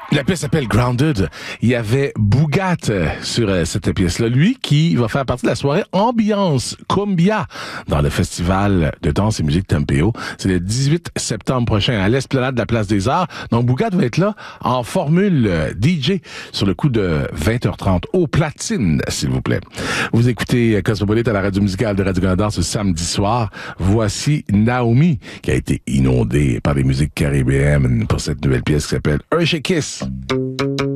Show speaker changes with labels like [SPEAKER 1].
[SPEAKER 1] La pièce s'appelle Grounded. Il y avait Bougat sur cette pièce-là. Lui qui va faire partie de la soirée Ambiance Cumbia dans le festival de danse et musique Tempéo. C'est le 18 septembre prochain à l'Esplanade de la Place des Arts. Donc Bougat va être là en formule DJ sur le coup de 20h30 au platine, s'il vous plaît. Vous écoutez Cosmopolite à la radio musicale de Radio-Canada ce samedi soir. Voici Naomi qui a été inondée par les musiques caribéennes pour cette nouvelle pièce qui s'appelle Hershey Kiss.